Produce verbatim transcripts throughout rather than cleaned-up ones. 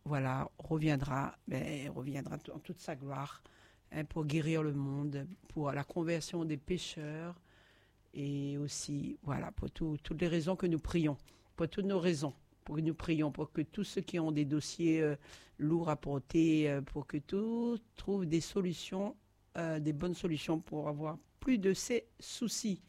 voilà, reviendra, mais reviendra en toute sa gloire, hein, pour guérir le monde, pour la conversion des pécheurs et aussi, voilà, pour tout, toutes les raisons que nous prions, pour toutes nos raisons, pour que nous prions, pour que tous ceux qui ont des dossiers euh, lourds à porter, euh, pour que tous trouvent des solutions, euh, des bonnes solutions pour avoir plus de ces soucis.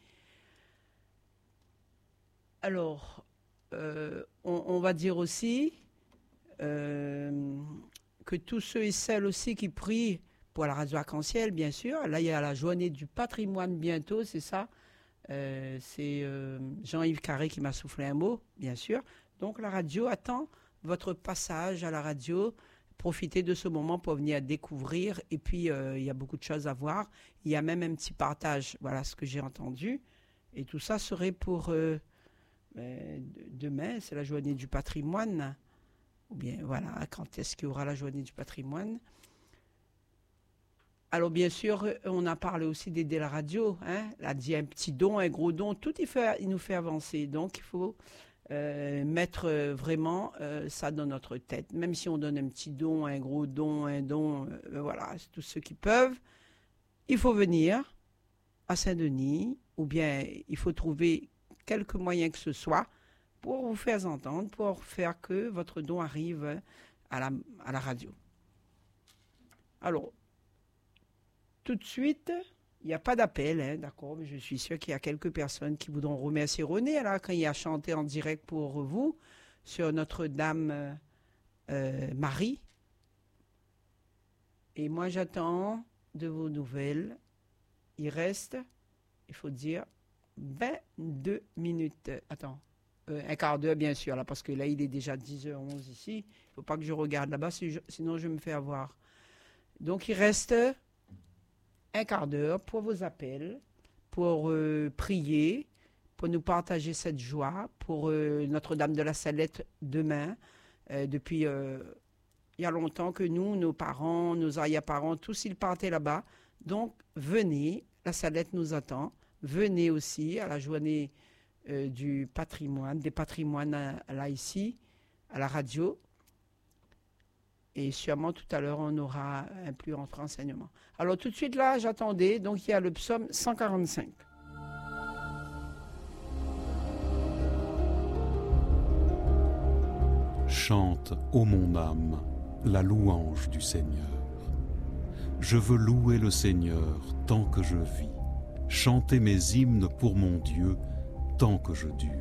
Alors, euh, on, on va dire aussi euh, que tous ceux et celles aussi qui prient pour la radio Arc-en-Ciel, bien sûr. Là, il y a la journée du patrimoine bientôt, c'est ça. Euh, c'est euh, Jean-Yves Carré qui m'a soufflé un mot, bien sûr. Donc, la radio attend votre passage à la radio. Profitez de ce moment pour venir découvrir. Et puis, euh, il y a beaucoup de choses à voir. Il y a même un petit partage. Voilà ce que j'ai entendu. Et tout ça serait pour... Euh, Mais demain, c'est la journée du patrimoine. Ou bien, voilà, quand est-ce qu'il y aura la journée du patrimoine? Alors, bien sûr, on a parlé aussi d'aider la radio. Hein? Elle a dit un petit don, un gros don. Tout il, fait, il nous fait avancer. Donc, il faut euh, mettre euh, vraiment euh, ça dans notre tête. Même si on donne un petit don, un gros don, un don, euh, voilà, tous ceux qui peuvent, il faut venir à Saint-Denis ou bien il faut trouver quelques moyens que ce soit pour vous faire entendre, pour faire que votre don arrive à la, à la radio. Alors, tout de suite, il n'y a pas d'appel, hein, d'accord, mais je suis sûr qu'il y a quelques personnes qui voudront remercier René, là, quand il a chanté en direct pour vous sur Notre-Dame euh, Marie. Et moi, j'attends de vos nouvelles. Il reste, il faut dire, vingt-deux minutes. Attends, euh, un quart d'heure, bien sûr, là, parce que là, il est déjà dix heures onze ici. Il ne faut pas que je regarde là-bas, sinon je me fais avoir. Donc, il reste un quart d'heure pour vos appels, pour euh, prier, pour nous partager cette joie, pour euh, Notre-Dame de la Salette demain. Euh, depuis euh, il y a longtemps que nous, nos parents, nos arrière-parents, tous ils partaient là-bas. Donc, venez, la Salette nous attend. Venez aussi à la journée euh, du patrimoine, des patrimoines à, là ici, à la radio. Et sûrement tout à l'heure, on aura un plus grand renseignement. Alors tout de suite là, j'attendais, donc il y a le psaume cent quarante-cinq. Chante, ô mon âme, la louange du Seigneur. Je veux louer le Seigneur tant que je vis, chanter mes hymnes pour mon Dieu tant que je dure.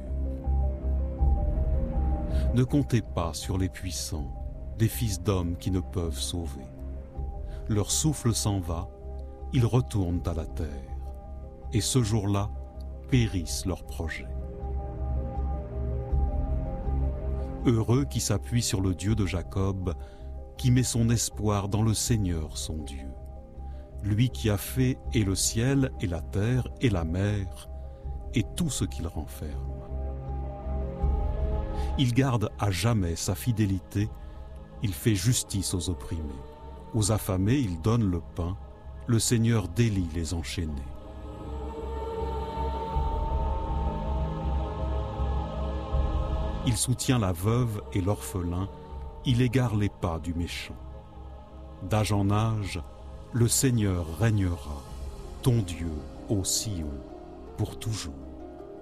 Ne comptez pas sur les puissants, des fils d'hommes qui ne peuvent sauver. Leur souffle s'en va, ils retournent à la terre, et ce jour-là périssent leurs projets. Heureux qui s'appuie sur le Dieu de Jacob, qui met son espoir dans le Seigneur son Dieu, lui qui a fait et le ciel et la terre et la mer et tout ce qu'il renferme. Il garde à jamais sa fidélité. Il fait justice aux opprimés. Aux affamés, il donne le pain. Le Seigneur délie les enchaînés. Il soutient la veuve et l'orphelin. Il égare les pas du méchant. D'âge en âge, le Seigneur régnera, ton Dieu, ô Sion, pour toujours.